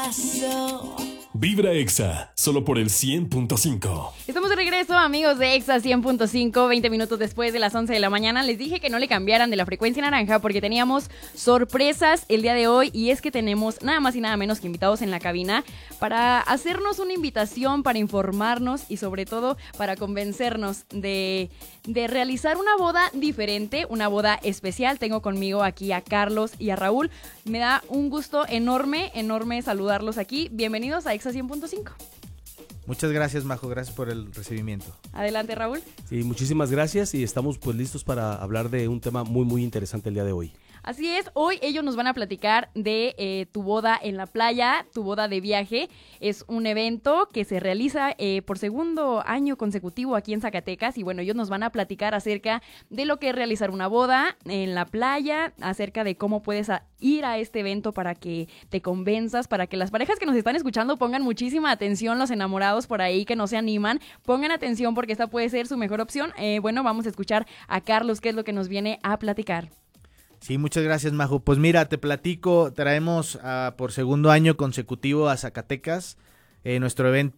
Vibra Exa, solo por el 100.5. Estamos de regreso, amigos de Exa 100.5, 20 minutos después de las 11 de la mañana. Les dije que no le cambiaran de la frecuencia naranja porque teníamos sorpresas el día de hoy, y es que tenemos nada más y nada menos que invitados en la cabina para hacernos una invitación, para informarnos y sobre todo para convencernos de realizar una boda diferente, una boda especial. Tengo conmigo aquí a Carlos y a Raúl. Me da un gusto enorme saludarlos aquí. Bienvenidos a Exa 100.5. Muchas gracias, Majo, gracias por el recibimiento. Adelante, Raúl. Sí, muchísimas gracias y estamos pues listos para hablar de un tema muy muy interesante el día de hoy. Así es, hoy ellos nos van a platicar de tu boda en la playa, tu boda de viaje. Es un evento que se realiza por segundo año consecutivo aquí en Zacatecas, y bueno, ellos nos van a platicar acerca de lo que es realizar una boda en la playa, acerca de cómo puedes ir a este evento para que te convenzas, para que las parejas que nos están escuchando pongan muchísima atención, los enamorados por ahí que no se animan, pongan atención porque esta puede ser su mejor opción. Bueno, vamos a escuchar a Carlos, qué es lo que nos viene a platicar. Sí, muchas gracias, Majo. Pues mira, te platico, traemos por segundo año consecutivo a Zacatecas nuestro evento